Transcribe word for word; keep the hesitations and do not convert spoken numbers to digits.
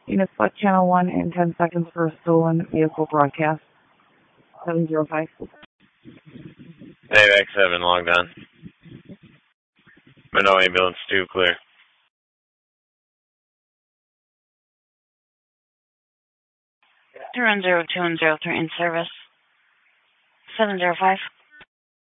Unit select channel one in ten seconds for a stolen vehicle broadcast. seven zero five. AVAC seven, logged on. Minnow ambulance two, clear. Two one zero two one zero three in service. seven zero five.